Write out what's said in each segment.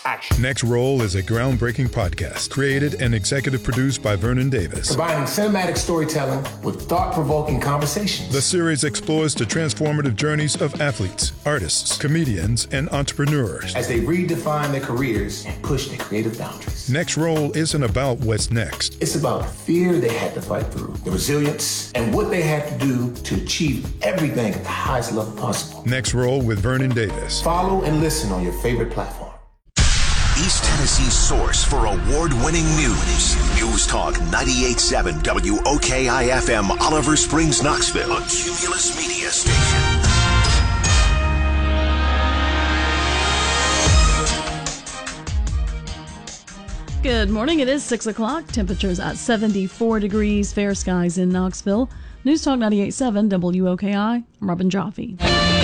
action. Next Roll is a groundbreaking podcast created and executive produced by Vernon Davis. Combining cinematic storytelling with thought-provoking conversations. The series explores the transformative journeys of athletes, artists, comedians, and entrepreneurs as they redefine their careers and push their creative boundaries. Next Roll isn't about what's next. It's about the fear they had to fight through, the resilience, and what they had to do to achieve everything at the highest level possible. Next Roll with Vernon Davis. Follow and listen on your favorite platform. East Tennessee's source for award-winning news. News Talk 98.7 WOKI-FM, Oliver Springs, Knoxville. A Cumulus Media Station. Good morning. It is 6 o'clock. Temperatures at 74 degrees. Fair skies in Knoxville. News Talk 98.7 WOKI. I'm Robin Jaffe.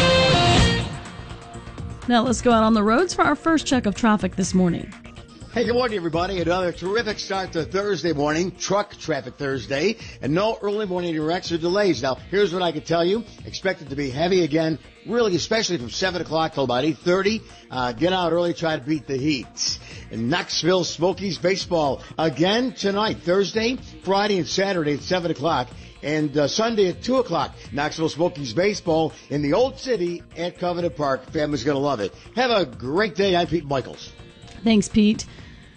Now let's go out on the roads for our first check of traffic this morning. Hey, good morning, everybody. Another terrific start to Thursday morning, Truck Traffic Thursday, and no early morning wrecks or delays. Now, here's what I can tell you. Expect it to be heavy again, really, especially from 7 o'clock till about 8:30. Get out early, try to beat the heat. In Knoxville, Smokies baseball again tonight, Thursday, Friday, and Saturday at 7 o'clock. And Sunday at 2 o'clock, Knoxville Smokies baseball in the Old City at Covenant Park. Family's going to love it. Have a great day. I'm Pete Michaels. Thanks, Pete.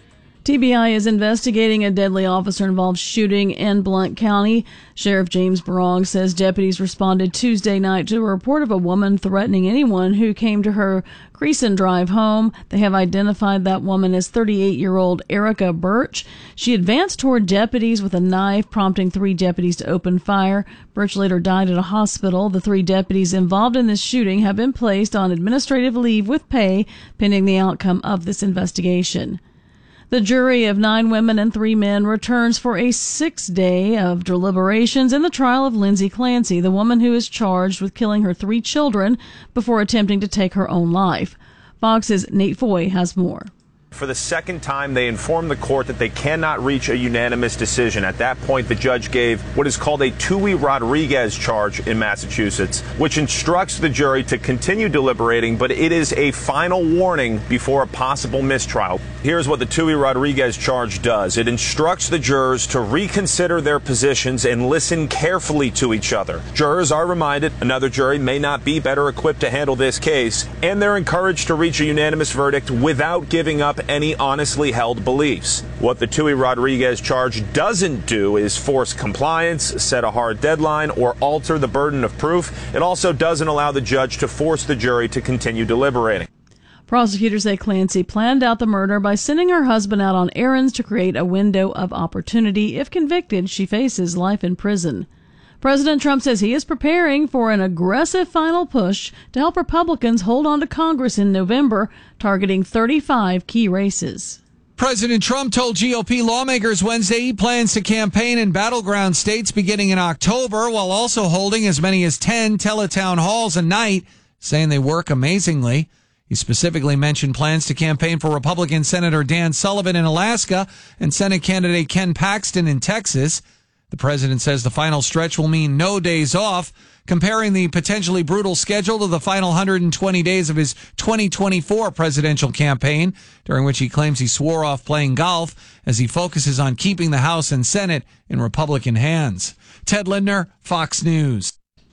TBI is investigating a deadly officer-involved shooting in Blount County. Sheriff James Barong says deputies responded Tuesday night to a report of a woman threatening anyone who came to her Creason Drive home. They have identified that woman as 38-year-old Erica Birch. She advanced toward deputies with a knife, prompting 3 deputies to open fire. Birch later died at a hospital. The 3 deputies involved in this shooting have been placed on administrative leave with pay, pending the outcome of this investigation. The jury of 9 women and 3 men returns for a 6th day of deliberations in the trial of Lindsay Clancy, the woman who is charged with killing her 3 children before attempting to take her own life. Fox's Nate Foy has more. For the second time, they informed the court that they cannot reach a unanimous decision. At that point, the judge gave what is called a Tui Rodriguez charge in Massachusetts, which instructs the jury to continue deliberating, but it is a final warning before a possible mistrial. Here's what the Tui Rodriguez charge does. It instructs the jurors to reconsider their positions and listen carefully to each other. Jurors are reminded another jury may not be better equipped to handle this case, and they're encouraged to reach a unanimous verdict without giving up any honestly held beliefs. What the Tui Rodriguez charge doesn't do is force compliance, set a hard deadline, or alter the burden of proof. It also doesn't allow the judge to force the jury to continue deliberating. Prosecutors say Clancy planned out the murder by sending her husband out on errands to create a window of opportunity. If convicted, she faces life in prison. President Trump says he is preparing for an aggressive final push to help Republicans hold on to Congress in November, targeting 35 key races. President Trump told GOP lawmakers Wednesday he plans to campaign in battleground states beginning in October, while also holding as many as 10 teletown halls a night, saying they work amazingly. He specifically mentioned plans to campaign for Republican Senator Dan Sullivan in Alaska and Senate candidate Ken Paxton in Texas. The president says the final stretch will mean no days off, comparing the potentially brutal schedule to the final 120 days of his 2024 presidential campaign, during which he claims he swore off playing golf as he focuses on keeping the House and Senate in Republican hands. Ted Lindner, Fox News.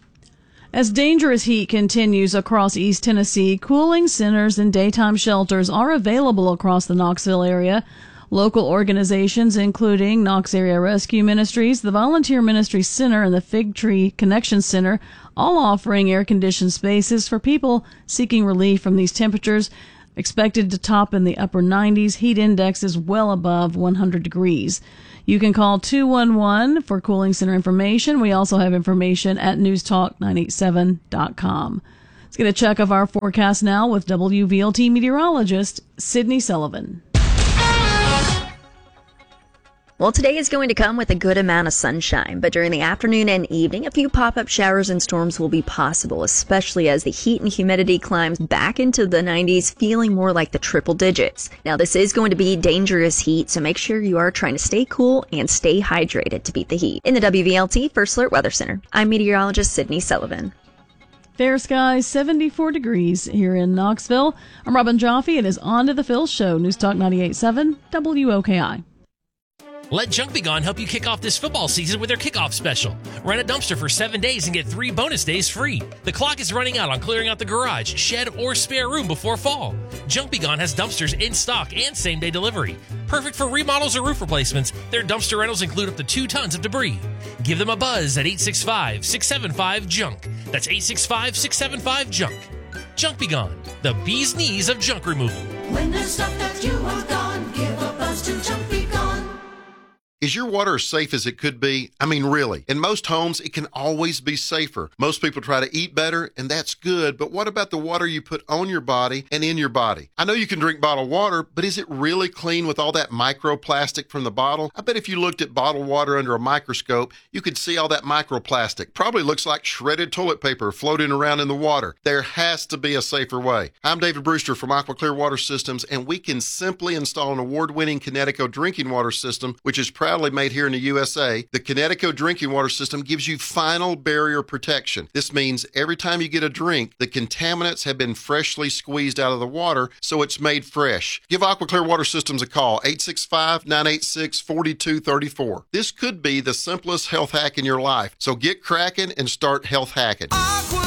As dangerous heat continues across East Tennessee, cooling centers and daytime shelters are available across the Knoxville area. Local organizations, including Knox Area Rescue Ministries, the Volunteer Ministry Center, and the Fig Tree Connection Center, all offering air-conditioned spaces for people seeking relief from these temperatures. Expected to top in the upper 90s. Heat index is well above 100 degrees. You can call 211 for cooling center information. We also have information at newstalk987.com. Let's get a check of our forecast now with WVLT meteorologist Sydney Sullivan. Well, today is going to come with a good amount of sunshine, but during the afternoon and evening, a few pop-up showers and storms will be possible, especially as the heat and humidity climbs back into the 90s, feeling more like the triple digits. Now, this is going to be dangerous heat, so make sure you are trying to stay cool and stay hydrated to beat the heat. In the WVLT First Alert Weather Center, I'm meteorologist Sydney Sullivan. Fair skies, 74 degrees here in Knoxville. I'm Robin Joffe. It is On to the Phil Show, News Talk 98.7 WOKI. Let Junk Be Gone help you kick off this football season with their kickoff special. Rent a dumpster for 7 days and get 3 bonus days free. The clock is running out on clearing out the garage, shed, or spare room before fall. Junk Be Gone has dumpsters in stock and same-day delivery. Perfect for remodels or roof replacements, their dumpster rentals include up to 2 tons of debris. Give them a buzz at 865-675-JUNK. That's 865-675-JUNK. Junk Be Gone, the bee's knees of junk removal. When there's stuff that you want gone, give a buzz to Junk Be Gone. Is your water as safe as it could be? I mean, really. In most homes, it can always be safer. Most people try to eat better, and that's good, but what about the water you put on your body and in your body? I know you can drink bottled water, but is it really clean with all that microplastic from the bottle? I bet if you looked at bottled water under a microscope, you could see all that microplastic. Probably looks like shredded toilet paper floating around in the water. There has to be a safer way. I'm David Brewster from AquaClear Water Systems, and we can simply install an award-winning Connecticut drinking water system, which is proudly made here in the USA. The Connecticut drinking water system gives you final barrier protection. This means every time you get a drink, the contaminants have been freshly squeezed out of the water, so it's made fresh. Give AquaClear Water Systems a call, 865-986-4234. This could be the simplest health hack in your life, so get cracking and start health hacking.